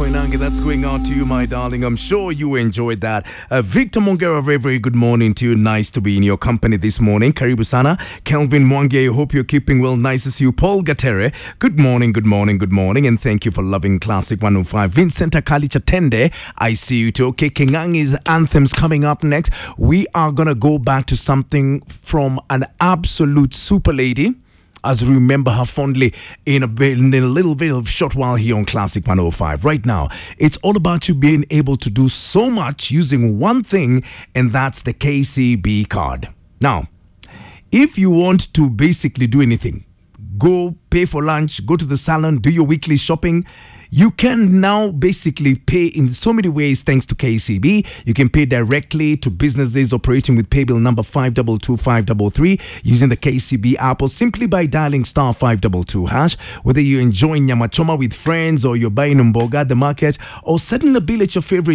Koinange, that's going out to you, my darling. I'm sure you enjoyed that. Victor Mongera, very, very good morning to you. Nice to be in your company this morning. Karibu sana. Kelvin Mwangi, I hope you're keeping well. Nice to see you. Paul Gatere, good morning, good morning, good morning. And thank you for loving Classic 105. Vincent Akali Chatende, I see you too. Okay, Kingangi's anthems coming up next. We are going to go back to something from an absolute super lady, as we remember her fondly in a little bit of short while here on Classic 105. Right now, it's all about you being able to do so much using one thing, and that's the KCB card. Now, if you want to basically do anything, go pay for lunch, go to the salon, do your weekly shopping, you can now basically pay in so many ways thanks to KCB. You can pay directly to businesses operating with paybill number 522533 using the KCB app or simply by dialing star 522 hash. Whether you're enjoying nyama choma with friends or you're buying mboga at the market or setting a bill at your favorite